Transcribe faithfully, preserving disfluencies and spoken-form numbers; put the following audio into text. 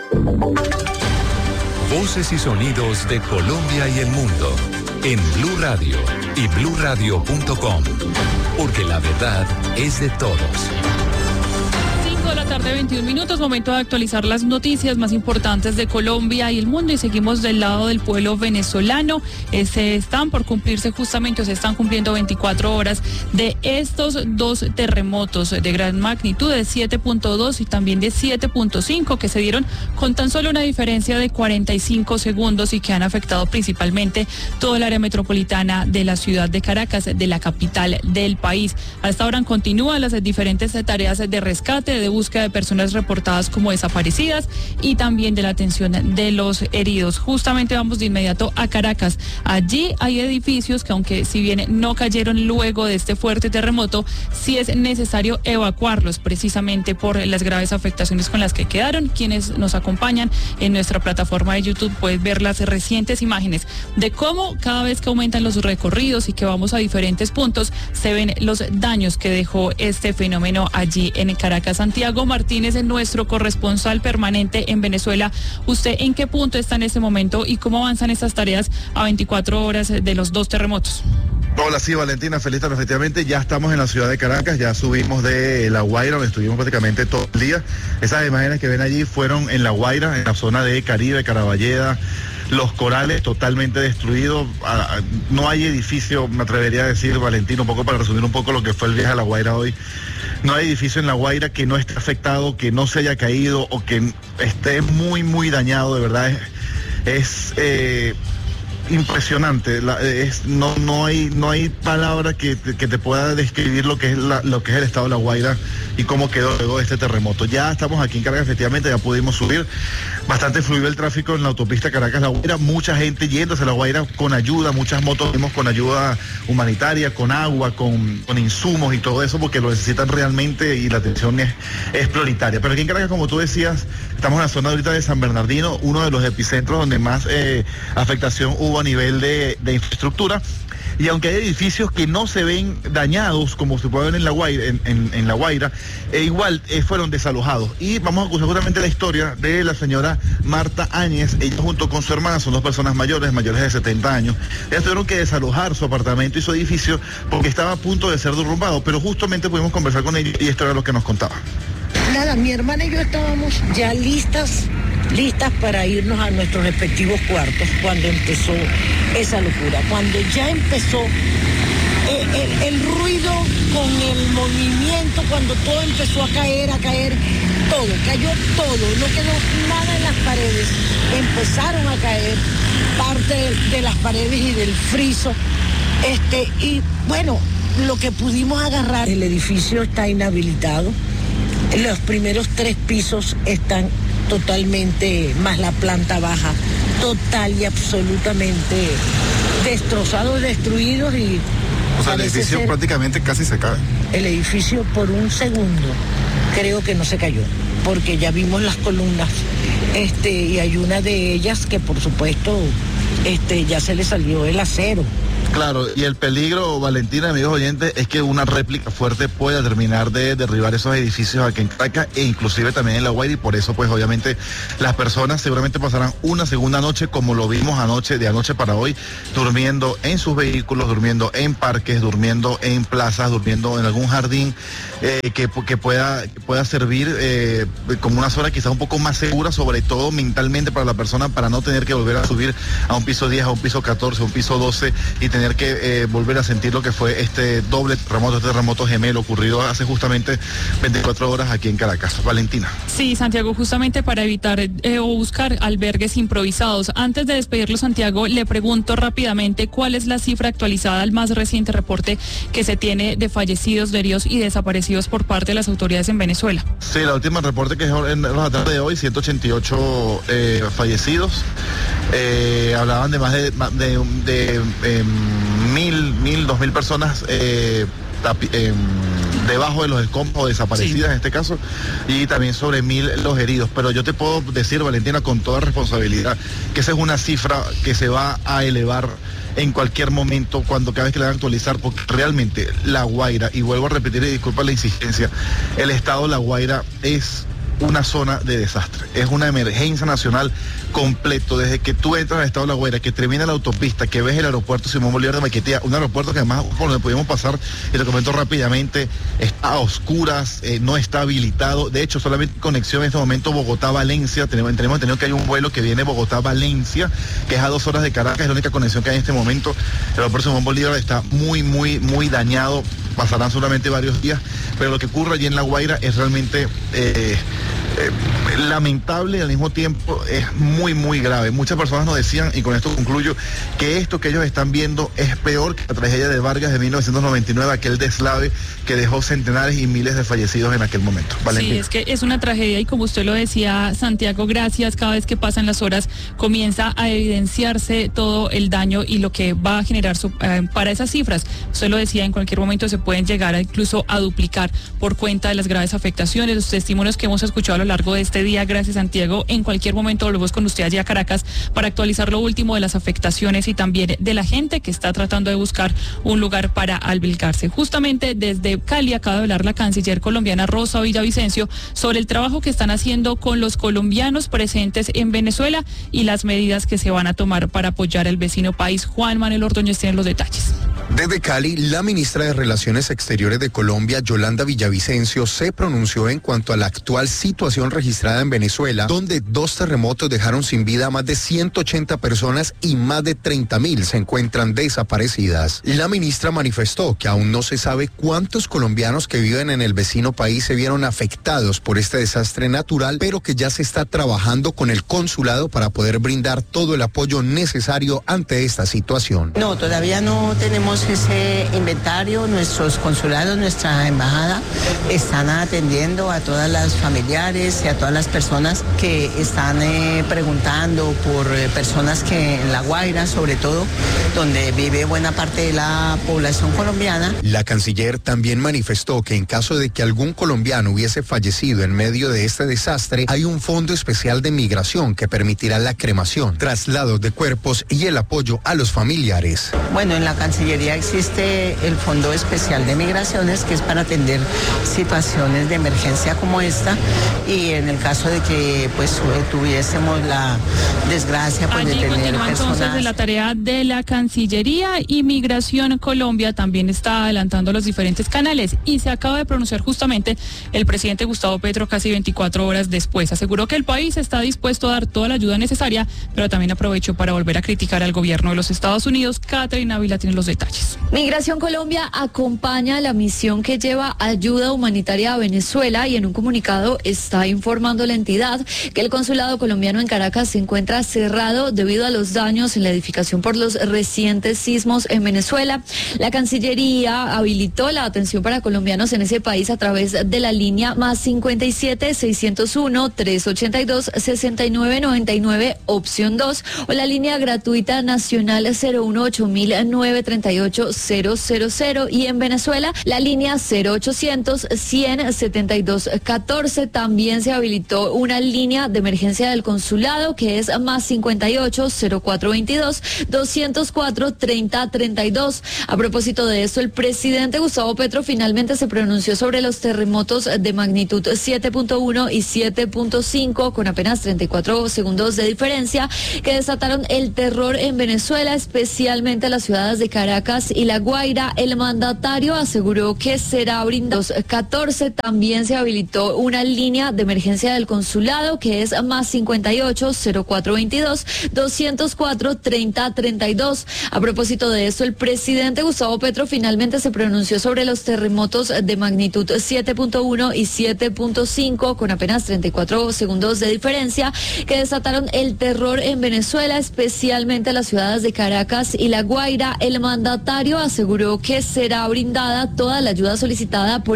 Voces y sonidos de Colombia y el mundo en Blue Radio y blue radio punto com, porque la verdad es de todos. cinco de la tarde, veintiún minutos, momento de actualizar las noticias más importantes de Colombia y el mundo, y seguimos del lado del pueblo venezolano. Eh, se están por cumplirse justamente, o se están cumpliendo veinticuatro horas de estos dos terremotos de gran magnitud de siete punto dos y también de siete punto cinco que se dieron con tan solo una diferencia de cuarenta y cinco segundos y que han afectado principalmente todo el área metropolitana de la ciudad de Caracas, de la capital del país. Hasta ahora continúan las diferentes tareas de rescate, de búsqueda de personas reportadas como desaparecidas y también de la atención de los heridos. Justamente vamos de inmediato a Caracas. Allí hay edificios que, aunque si bien no cayeron luego de este fuerte terremoto, sí es necesario evacuarlos precisamente por las graves afectaciones con las que quedaron. Quienes nos acompañan en nuestra plataforma de YouTube pueden ver las recientes imágenes de cómo cada vez que aumentan los recorridos y que vamos a diferentes puntos se ven los daños que dejó este fenómeno allí en Caracas. Santiago Martínez, nuestro corresponsal permanente en Venezuela, ¿usted en qué punto está en este momento y cómo avanzan estas tareas a veinticuatro horas de los dos terremotos? Hola, sí, Valentina, feliz tarde. Efectivamente, ya estamos en la ciudad de Caracas, ya subimos de La Guaira, donde estuvimos prácticamente todo el día. Esas imágenes que ven allí fueron en La Guaira, en la zona de Caribe, Caraballeda, Los Corales, totalmente destruidos. No hay edificio, me atrevería a decir, Valentina, un poco para resumir un poco lo que fue el viaje a La Guaira hoy. No hay edificio en La Guaira que no esté afectado, que no se haya caído o que esté muy, muy dañado, de verdad. Es, es eh, impresionante. La, es, no, no hay, no hay palabra que, que te pueda describir lo que es la, lo que es el estado de La Guaira y cómo quedó luego de este terremoto. Ya estamos aquí en Caracas, efectivamente, ya pudimos subir. Bastante fluido el tráfico en la autopista Caracas-La Guaira, mucha gente yéndose a La Guaira con ayuda, muchas motos vimos con ayuda humanitaria, con agua, con, con insumos y todo eso, porque lo necesitan realmente y la atención es, es prioritaria. Pero aquí en Caracas, como tú decías, estamos en la zona ahorita de San Bernardino, uno de los epicentros donde más eh, afectación hubo a nivel de, de infraestructura. Y aunque hay edificios que no se ven dañados, como se puede ver en La Guaira, en, en, en La Guaira, eh, igual eh, fueron desalojados. Y vamos a escuchar justamente la historia de la señora Marta Áñez. Ella junto con su hermana, son dos personas mayores, mayores de setenta años. Ellas tuvieron que desalojar su apartamento y su edificio porque estaba a punto de ser derrumbado. Pero justamente pudimos conversar con ellos y esto era lo que nos contaba. Nada, mi hermana y yo estábamos ya listas, listas para irnos a nuestros respectivos cuartos cuando empezó esa locura. Cuando ya empezó el, el, el ruido con el movimiento, cuando todo empezó a caer, a caer, todo, cayó todo, no quedó nada en las paredes. Empezaron a caer parte de, de las paredes y del friso. Este, y bueno, lo que pudimos agarrar, el edificio está inhabilitado. Los primeros tres pisos están totalmente, más la planta baja, total y absolutamente destrozados, destruidos y... O sea, el edificio prácticamente casi se cae. El edificio por un segundo creo que no se cayó, porque ya vimos las columnas, este, y hay una de ellas que por supuesto este, ya se le salió el acero. Claro, y el peligro, Valentina, amigos oyentes, es que una réplica fuerte pueda terminar de derribar esos edificios aquí en Caracas e inclusive también en La Guaira, y por eso pues obviamente las personas seguramente pasarán una segunda noche como lo vimos anoche, de anoche para hoy, durmiendo en sus vehículos, durmiendo en parques, durmiendo en plazas, durmiendo en algún jardín eh, que, que, pueda, que pueda servir eh, como una zona quizás un poco más segura, sobre todo mentalmente para la persona, para no tener que volver a subir a un piso diez, a un piso catorce, a un piso doce y tener que eh, volver a sentir lo que fue este doble terremoto, este terremoto gemelo ocurrido hace justamente veinticuatro horas aquí en Caracas. Valentina. Sí, Santiago, justamente para evitar eh, o buscar albergues improvisados. Antes de despedirlo, Santiago, le pregunto rápidamente cuál es la cifra actualizada al más reciente reporte que se tiene de fallecidos, de heridos y desaparecidos por parte de las autoridades en Venezuela. Sí, la última reporte que es en la tarde de hoy, ciento ochenta y ocho eh, fallecidos. Eh, hablaban de más de, de, de eh, mil, mil, dos mil personas eh, eh, debajo de los escombros, desaparecidas sí. En este caso, y también sobre mil los heridos. Pero yo te puedo decir, Valentina, con toda responsabilidad, que esa es una cifra que se va a elevar en cualquier momento, cuando cada vez que le van a actualizar, porque realmente La Guaira, y vuelvo a repetir y disculpa la insistencia, el estado de La Guaira es una zona de desastre, es una emergencia nacional completo, desde que tú entras al estado de La Guaira, que termina la autopista, que ves el aeropuerto Simón Bolívar de Maiquetía, un aeropuerto que además por donde pudimos pasar, y lo comento rápidamente, está a oscuras, eh, no está habilitado, de hecho solamente conexión en este momento Bogotá-Valencia, tenemos, tenemos entendido que hay un vuelo que viene Bogotá-Valencia, que es a dos horas de Caracas, es la única conexión que hay en este momento. El aeropuerto Simón Bolívar está muy, muy, muy dañado, pasarán solamente varios días, pero lo que ocurre allí en La Guaira es realmente eh, eh, lamentable y al mismo tiempo es muy, muy grave. Muchas personas nos decían, y con esto concluyo, que esto que ellos están viendo es peor que la tragedia de Vargas de mil novecientos noventa y nueve, aquel deslave que dejó centenares y miles de fallecidos en aquel momento. Valentina. Sí, es que es una tragedia y como usted lo decía, Santiago, gracias, cada vez que pasan las horas comienza a evidenciarse todo el daño y lo que va a generar su, eh, para esas cifras. Usted lo decía, en cualquier momento se pueden llegar a incluso a duplicar por cuenta de las graves afectaciones, los testimonios que hemos escuchado a lo largo de este día. Gracias, Santiago. En cualquier momento volvemos con usted allí a Caracas para actualizar lo último de las afectaciones y también de la gente que está tratando de buscar un lugar para albergarse. Justamente desde Cali acaba de hablar la canciller colombiana Rosa Villavicencio sobre el trabajo que están haciendo con los colombianos presentes en Venezuela y las medidas que se van a tomar para apoyar al vecino país. Juan Manuel Ordóñez tiene los detalles. Desde Cali, la ministra de Relaciones Exteriores de Colombia, Yolanda Villavicencio, se pronunció en cuanto a la actual situación registrada en Venezuela, donde dos terremotos dejaron sin vida a más de ciento ochenta personas y más de treinta mil se encuentran desaparecidas. La ministra manifestó que aún no se sabe cuántos colombianos que viven en el vecino país se vieron afectados por este desastre natural, pero que ya se está trabajando con el consulado para poder brindar todo el apoyo necesario ante esta situación. No, todavía no tenemos ese inventario. Nuestros consulados, nuestra embajada están atendiendo a todas las familiares y a todas las personas que están eh, preguntando por eh, personas que en La Guaira, sobre todo, donde vive buena parte de la población colombiana. La canciller también manifestó que en caso de que algún colombiano hubiese fallecido en medio de este desastre, hay un fondo especial de migración que permitirá la cremación, traslados de cuerpos y el apoyo a los familiares. Bueno, en la Cancillería existe el Fondo Especial de Migraciones, que es para atender situaciones de emergencia como esta, y en el caso de que pues tuviésemos la desgracia pues, de tener continúa personas... entonces la tarea de la Cancillería y Migración Colombia también está adelantando los diferentes canales y se acaba de pronunciar justamente el presidente Gustavo Petro casi veinticuatro horas después. Aseguró que el país está dispuesto a dar toda la ayuda necesaria, pero también aprovechó para volver a criticar al gobierno de los Estados Unidos. Catherine Ávila tiene los detalles. Migración Colombia acompaña la misión que lleva ayuda humanitaria a Venezuela y en un comunicado está informando la entidad que el consulado colombiano en Caracas se encuentra cerrado debido a los daños en la edificación por los recientes sismos en Venezuela. La Cancillería habilitó la atención para colombianos en ese país a través de la línea más cincuenta y siete, seiscientos uno, trescientos ochenta y dos, sesenta y nueve noventa y nueve, opción dos, o la línea gratuita nacional cero uno ocho mil novecientos treinta y ocho cero cero cero y en Venezuela la línea cero ochocientos, cien, setenta y dos, catorce. También se habilitó una línea de emergencia del consulado que es más cincuenta y ocho, cero cuatro veintidós, doscientos cuatro, treinta treinta y dos. A propósito de esto, el presidente Gustavo Petro finalmente se pronunció sobre los terremotos de magnitud siete punto uno y siete punto cinco con apenas treinta y cuatro segundos de diferencia que desataron el terror en Venezuela, especialmente en las ciudades de Caracas y La Guaira. El mandatario aseguró que será brindado. catorce también se habilitó una línea de emergencia del consulado que es más cincuenta y ocho, cero cuatro veintidós, doscientos cuatro, treinta treinta y dos. A propósito de esto, el presidente Gustavo Petro finalmente se pronunció sobre los terremotos de magnitud siete punto uno y siete punto cinco con apenas treinta y cuatro segundos de diferencia que desataron el terror en Venezuela, especialmente en las ciudades de Caracas y La Guaira. El mandatario aseguró que será brindada toda la ayuda solicitada por